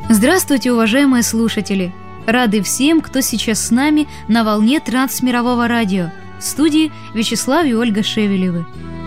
Здравствуйте, уважаемые слушатели! Рады всем, кто сейчас с нами на волне Трансмирового радио. В студии Вячеслав и Ольга Шевелевы.